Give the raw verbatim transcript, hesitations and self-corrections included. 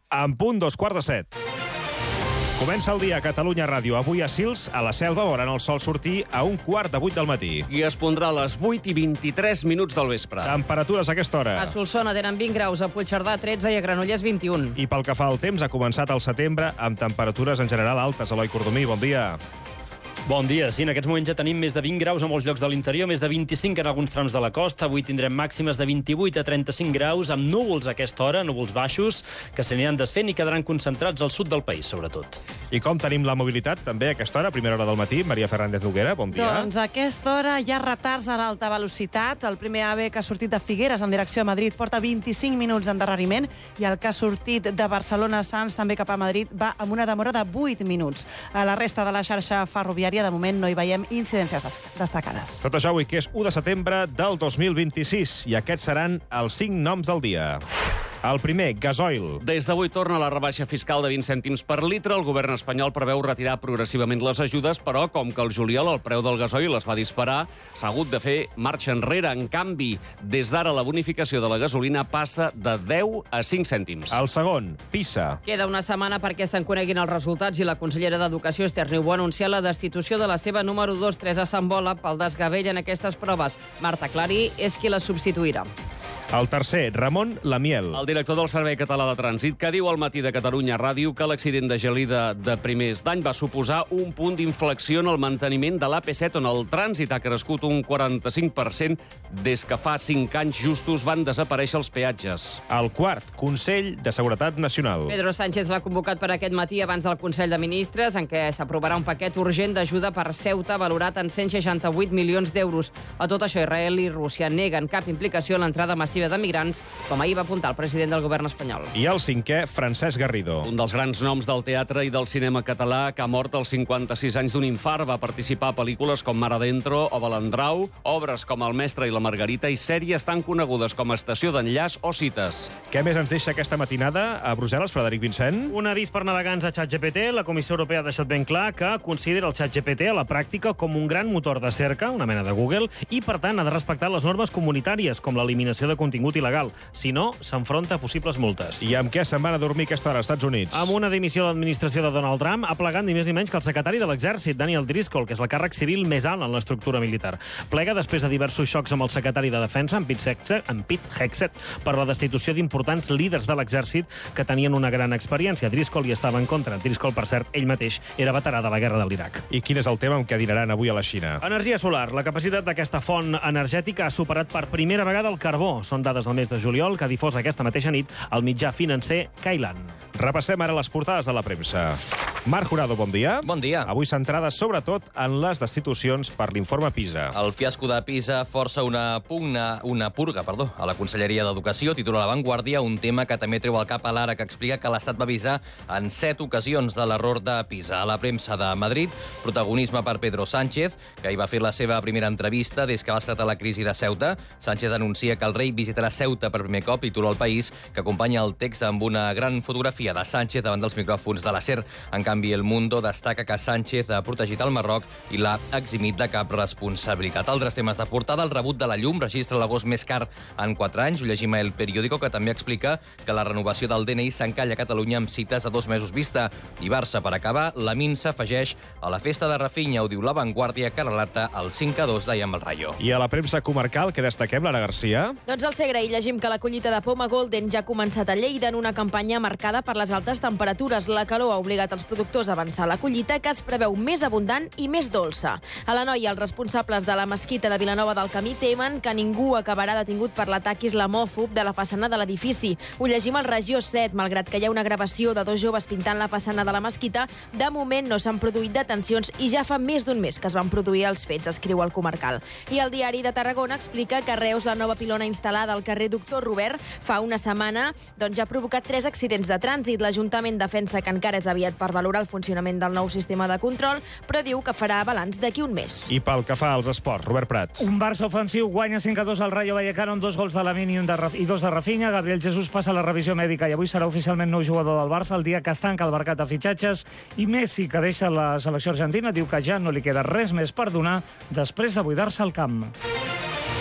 En punt, dos quarts de set. Comença el dia a Catalunya Ràdio. Avui a Sils, a la Selva, veuran el sol sortir a un quart de vuit del matí. I es pondrà a les vuit i vint-i-tres minuts del vespre. Temperatures a aquesta hora. A Solsona tenen vint graus, a Puigcerdà tretze i a Granollers vint-i-un. I pel que fa al temps, ha començat el setembre amb temperatures en general altes. Eloi Cordomí, bon dia. Bon dia. Sí, en aquests moments ja tenim més de vint graus a molts llocs de l'interior, més de vint-i-cinc en alguns trams de la costa. Avui tindrem màximes de vint-i-vuit a trenta-cinc graus, amb núvols a aquesta hora, núvols baixos, que s'aniran desfent i quedaran concentrats al sud del país, sobretot. I com tenim la mobilitat, també, a aquesta hora, primera hora del matí? Maria Fernández Noguera, bon dia. Doncs a aquesta hora hi ha retards a l'alta velocitat. El primer AVE que ha sortit de Figueres en direcció a Madrid porta vint-i-cinc minuts d'endarreriment i el que ha sortit de Barcelona a Sants també cap a Madrid va amb una demora de vuit minuts. A la resta de la xarxa ferroviària de moment no hi veiem incidències destacades. Tot això avui, que és u de setembre del dos mil vint-i-sis, i aquests seran els cinc noms del dia. El primer, gasoil. Des d'avui torna la rebaixa fiscal de vint cèntims per litre. El govern espanyol preveu retirar progressivament les ajudes, però com que el juliol el preu del gasoil es va disparar, s'ha hagut de fer marxa enrere. En canvi, des d'ara la bonificació de la gasolina passa de deu a cinc cèntims. El segon, PISA. Queda una setmana perquè se'n coneguin els resultats i la consellera d'Educació, Esther Niubó, ha anunciat la destitució de la seva número dos, Teresa Sambola, pel desgavell en aquestes proves. Marta Clari és qui la substituirà. El tercer, Ramon Lamiel. El director del Servei Català de Trànsit, que diu al matí de Catalunya Ràdio que l'accident de Gelida de primers d'any va suposar un punt d'inflexió en el manteniment de l'A P set, on el trànsit ha crescut un quaranta-cinc per cent des que fa cinc anys justos van desaparèixer els peatges. El quart, Consell de Seguretat Nacional. Pedro Sánchez l'ha convocat per aquest matí abans del Consell de Ministres, en què s'aprovarà un paquet urgent d'ajuda per Ceuta valorat en cent seixanta-vuit milions d'euros. A tot això, Israel i Rússia neguen cap implicació en l'entrada massiva de migrants, com ahir va apuntar el president del govern espanyol. I el cinquè, Francesc Garrido. Un dels grans noms del teatre i del cinema català, que ha mort als cinquanta-sis anys d'un infart, va participar a pel·lícules com Mar Adentro o Balandrau, obres com El mestre i la Margarita i sèries tan conegudes com Estació d'enllaç o Cites. Què més ens deixa aquesta matinada a Brussel·les, Frederic Vincent? Un avís per navegants a ChatGPT. La Comissió Europea ha deixat ben clar que considera el ChatGPT a la pràctica com un gran motor de cerca, una mena de Google, i per tant ha de respectar les normes comunitàries, com l'eliminació de contingut il·legal. Si no, s'enfronta a possibles multes. I amb què se'n van a dormir aquesta hora als Estats Units? Amb una dimissió de l'administració de Donald Trump ha plegat ni més ni menys que el secretari de l'Exèrcit, Daniel Driscoll, que és el càrrec civil més alt en l'estructura militar. Plega després de diversos xocs amb el secretari de Defensa, en Pete Hegseth, en Pete Hegseth, per la destitució d'importants líders de l'Exèrcit que tenien una gran experiència. Driscoll hi estava en contra. Driscoll, per cert, ell mateix era veterà de la guerra de l'Iraq. I quin és el tema amb què dinaran avui a la Xina? Energia solar. La capacitat d'aquesta font energètica ha superat per primera vegada el carbó. Són dades del mes de juliol que ha difós aquesta mateixa nit el mitjà financer Kailan. Repassem ara les portades de la premsa. Marc Jurado, bon dia. Bon dia. Avui centrada sobretot en les destitucions per l'informe PISA. El fiasco de PISA força una pugna, una purga, perdó, a la Conselleria d'Educació, titula La Vanguardia, un tema que també treu al cap a l'Ara, que explica que l'Estat va avisar en set ocasions de l'error de PISA. A la premsa de Madrid, protagonisme per Pedro Sánchez, que hi va fer la seva primera entrevista des que va esclatar la crisi de Ceuta. Sánchez anuncia que el rei visitarà Ceuta per primer cop, titula El País, que acompanya el text amb una gran fotografia de Sánchez davant dels micròfons de la SER. En canvi, El Mundo destaca que Sánchez ha protegit el Marroc i l'ha eximit de cap responsabilitat. Altres temes de portada, el rebut de la llum registra l'agost més car en quatre anys. Ho llegim a El Periódico, que també explica que la renovació del D N I s'encalla a Catalunya amb cites a dos mesos vista. I Barça, per acabar, la Min s'afegeix a la festa de Rafinha, ho diu La Vanguardia, que relata el cinc a dos d'ahir amb el Rayo. I a la premsa comarcal, què destaquem, Lara Garcia? Doncs al Segre hi llegim que la collita de poma Golden ja ha començat a Lleida en una campanya marcada per les altes temperatures. La calor ha obligat els productors a avançar la collita, que es preveu més abundant i més dolça. A la Noia, els responsables de la mesquita de Vilanova del Camí temen que ningú acabarà detingut per l'atac islamòfob de la façana de l'edifici. Ho llegim al Regió set. Malgrat que hi ha una gravació de dos joves pintant la façana de la mesquita, de moment no s'han produït detencions i ja fa més d'un mes que es van produir els fets, escriu el Comarcal. I el Diari de Tarragona explica que a Reus la nova pilona instal·lada al carrer Doctor Robert fa una setmana doncs, ja ha provocat tres accidents de trànsit. L'Ajuntament defensa que encara és aviat per valorar el funcionament del nou sistema de control, però diu que farà balanç d'aquí un mes. I pel que fa als esports, Robert Prat. Un Barça ofensiu guanya cinc a dos al Rayo Vallecano amb dos gols de Lamine i, un de Raf... i dos de Rafinha. Gabriel Jesús passa la revisió mèdica i avui serà oficialment nou jugador del Barça el dia que es tanca el mercat de fitxatges. I Messi, que deixa la selecció argentina, diu que ja no li queda res més per donar després de buidar-se el camp.